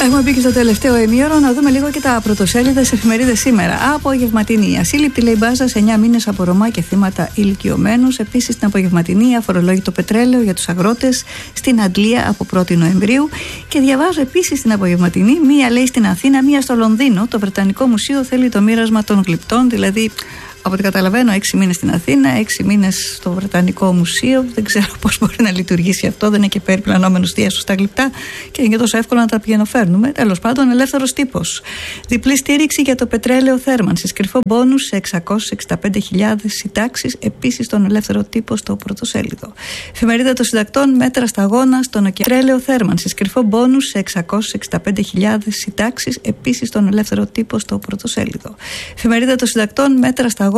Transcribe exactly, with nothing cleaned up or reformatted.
Έχουμε μπει και στο τελευταίο ημίωρο να δούμε λίγο και τα πρωτοσέλιδα σε εφημερίδες σήμερα. Απογευματινή. Ασύλληπτη λέει μπάζα σε εννιά μήνες από Ρωμά και θύματα ηλικιωμένους. Επίσης στην απογευματινή αφορολόγητο πετρέλαιο για τους αγρότες στην Αντλία από πρώτη Νοεμβρίου. Και διαβάζω επίσης στην απογευματινή μία λέει στην Αθήνα, μία στο Λονδίνο. Το Βρετανικό Μουσείο θέλει το μοίρασμα των γλυπτών, δηλαδή. Από ό,τι καταλαβαίνω, έξι μήνες στην Αθήνα, έξι μήνες στο Βρετανικό Μουσείο. Δεν ξέρω πώς μπορεί να λειτουργήσει αυτό. Δεν είναι και περιπλανόμενος διάσω στα γλυπτά και είναι και τόσο εύκολο να τα πηγαίνοφέρνουμε. Τέλος πάντων, ελεύθερος τύπος. Διπλή στήριξη για το πετρέλαιο θέρμανσης. Κρυφό μπόνους σε εξακόσιες εξήντα πέντε χιλιάδες συντάξεις. Επίσης, στον ελεύθερο τύπο στο πρωτοσέλιδο. Εφημερίδα των Συντακτών, μέτρα σταγόνα στον ωκεανό. Πετρέλαιο θέρμανσης. Κρυφό μπόνους σε εξακόσιες εξήντα πέντε χιλιάδες συντάξεις. Επίσης, στον ελεύθερο τύπο στο πρωτοσέλιδο. Εφημερίδα των Συντακτών, μέτρα σταγόνα.